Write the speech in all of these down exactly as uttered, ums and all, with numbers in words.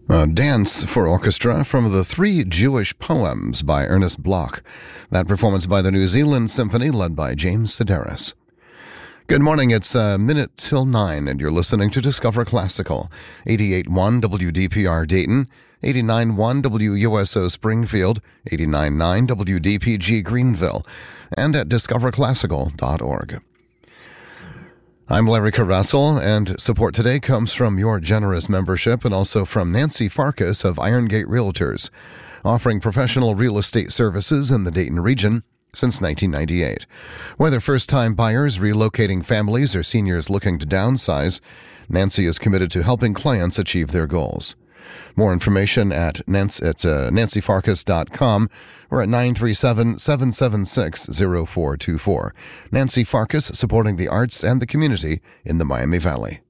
A dance for orchestra from the Three Jewish Poems by Ernest Bloch. That performance by the New Zealand Symphony led by James Sedaris. Good morning, it's a minute till nine and you're listening to Discover Classical. eighty-eight point one W D P R Dayton, eighty-nine point one W U S O Springfield, eighty-nine point nine W D P G Greenville, and at discover classical dot org. I'm Larry Caressel, and support today comes from your generous membership and also from Nancy Farkas of Irongate Realtors, offering professional real estate services in the Dayton region since nineteen ninety-eight. Whether first-time buyers, relocating families, or seniors looking to downsize, Nancy is committed to helping clients achieve their goals. More information at, nancy, at uh, nancy farkas dot com or at nine three seven, seven seven six, zero four two four. Nancy Farkas, supporting the arts and the community in the Miami Valley.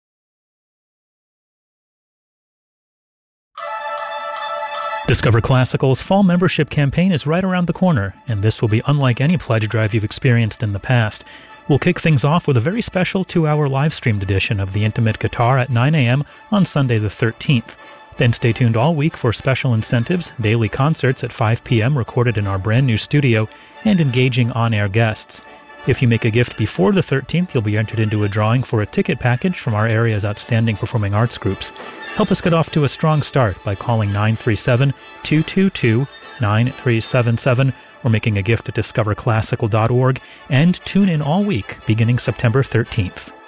Discover Classical's fall membership campaign is right around the corner, and this will be unlike any pledge drive you've experienced in the past. We'll kick things off with a very special two-hour live-streamed edition of The Intimate Guitar at nine a.m. on Sunday the thirteenth. Then stay tuned all week for special incentives, daily concerts at five p.m. recorded in our brand new studio, and engaging on-air guests. If you make a gift before the thirteenth, you'll be entered into a drawing for a ticket package from our area's outstanding performing arts groups. Help us get off to a strong start by calling nine three seven, two two two, nine three seven seven or making a gift at discover classical dot org, and tune in all week beginning September thirteenth.